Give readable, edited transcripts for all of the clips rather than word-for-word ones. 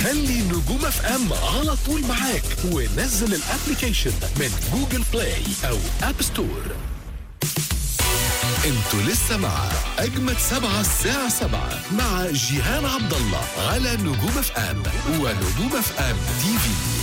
خلي نجوم اف ام على طول معاك ونزل الابليكيشن من جوجل بلاي او اب ستور. انتوا لسه مع اجمد 7 الساعة 7 مع جيهان عبد الله على نجوم اف ام ونجوم اف ام تي في.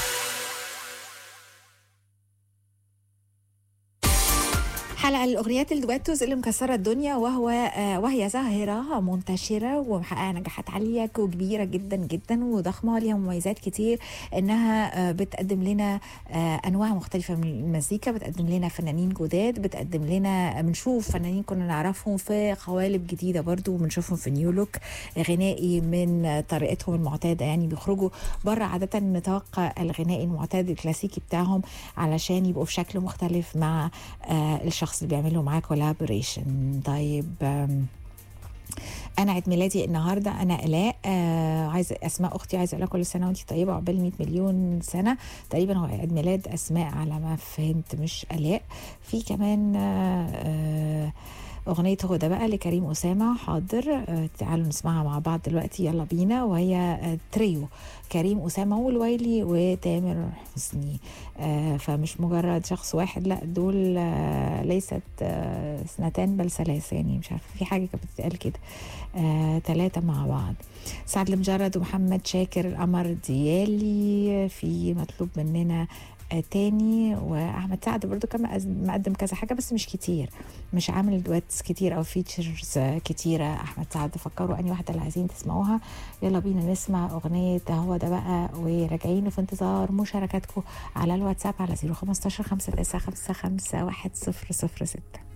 حلقة الأغنيات الدويتوز اللي مكسرة الدنيا، وهي ظاهرة منتشرة ومحققة نجاحات عالية وكبيرة جدا جدا وضخمة، ليها مميزات كتير إنها بتقدم لنا أنواع مختلفة من المزيكا، بتقدم لنا فنانين جداد، بتقدم لنا بنشوف فنانين كنا نعرفهم في قوالب جديدة برضو، وبنشوفهم في نيو لوك غنائي من طريقتهم المعتادة، يعني بيخرجوا بره عادة نطاق الغنائي المعتاد الكلاسيكي بتاعهم علشان يبقوا في شكل مختلف مع الشخص اللي بيعملوا معاه كولابوريشن. طيب انا عيد ميلادي النهارده، انا الاء، عايزه اسماء اختي، عايزه اقول لها كل سنه وانت طيبه عقبال 100 مليون سنه. تقريبا هو عيد ميلاد اسماء على ما فهمت، مش الاء. في كمان أغنية هدى بقى لكريم أسامة، حاضر تعالوا نسمعها مع بعض دلوقتي، يلا بينا. وهي تريو كريم أسامة والويلي وتامر حسني، فمش مجرد شخص واحد، لا دول ليست اثنتان بل ثلاث، يعني مش عارفة في حاجة كانت بتتقال كده، 3 مع بعض. سعد المجرد ومحمد شاكر، القمر ديالي، في مطلوب مننا تاني، واحمد سعد برضو كان مقدم كذا حاجه بس مش كتير، مش عامل دويتس كتير او فيتشرز كتيره. احمد سعد، فكروا اني واحده اللي عايزين تسمعوها. يلا بينا نسمع اغنيه هو ده بقى، وراجعين في انتظار مشاركاتكم على الواتساب على 015 595 5100 6.